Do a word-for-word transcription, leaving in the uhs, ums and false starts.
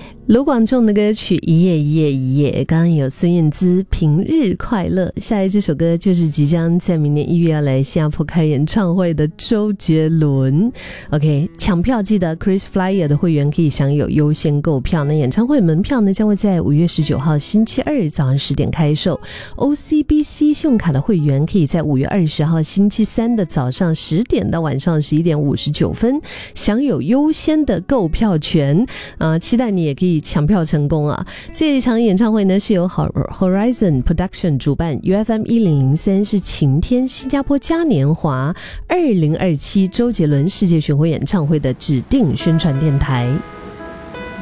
卢广仲的歌曲一夜一夜一夜，刚刚有孙燕姿平日快乐，下一这首歌就是即将在明年一月要来新加坡开演唱会的周杰伦。 OK， 抢票记得 Chris Flyer 的会员可以享有优先购票，那演唱会门票呢将会在五月十九号星期二早上十点开售， O C B C 信用卡的会员可以在五月二十号星期三的早上十点到晚上十一点五十九分享有优先的购票权、呃、期待你也可以抢票成功啊！这一场演唱会呢是由 Horizon Production 主办， U F M 一零零三是晴天新加坡嘉年华二零二七周杰伦世界巡回演唱会的指定宣传电台。